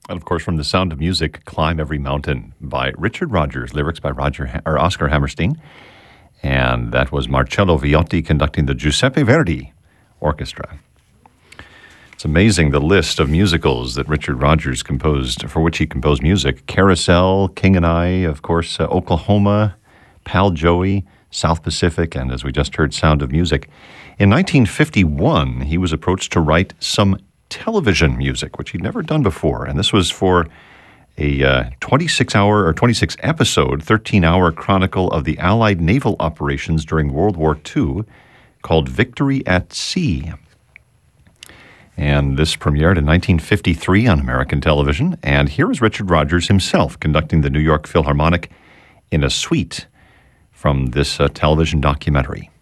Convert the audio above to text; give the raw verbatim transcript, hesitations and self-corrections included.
And of course, from The Sound of Music, Climb Every Mountain by Richard Rodgers, lyrics by Roger ha- or Oscar Hammerstein. And that was Marcello Viotti conducting the Giuseppe Verdi Orchestra. It's amazing the list of musicals that Richard Rodgers composed, for which he composed music. Carousel, King and I, of course, uh, Oklahoma, Pal Joey, South Pacific, and as we just heard, Sound of Music. In nineteen fifty-one, he was approached to write some television music, which he'd never done before. And this was for a uh, twenty-six hour or twenty-six episode, thirteen hour chronicle of the Allied naval operations during World War Two called Victory at Sea. And this premiered in nineteen fifty-three on American television. And here is Richard Rodgers himself conducting the New York Philharmonic in a suite from this uh, television documentary.